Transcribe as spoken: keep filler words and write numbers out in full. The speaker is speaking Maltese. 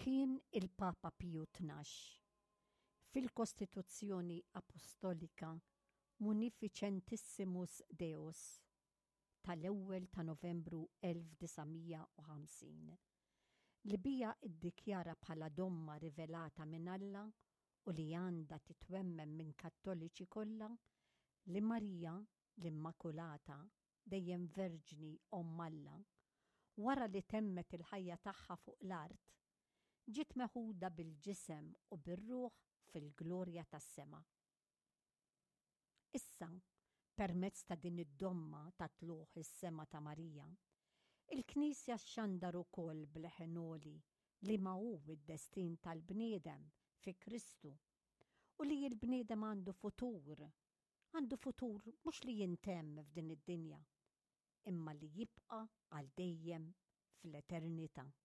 Kien il-Papa Piju tnax fil-Kostituzzjoni Apostolika Munificentissimus Deus tal-ewwel ta' Novembru elf tisgħumija u ħamsin li bija iddikjara bħala domma rivelata minn Alla u li għandha titwemmem minn Kattoliċi kollha li Marija l-Immakulata dejjem Verġni Omm Alla wara li temmet il-ħajja tagħha fuq l-art ġiet meħuda bil-ġisem u bir-ruħ fil-glorja tas-sema. Issa, permezz ta' din id-domma ta' tluħ is-sema ta' Marija, il-Knisja xxandar ukoll bl-ħenoli li ma hu id-destin tal-bniedem fi Kristu u li l-bniedem għandu futur, għandu futur mhux li jintemm f'din id-dinja, imma li jibqa' għal dejjem fl-eternità.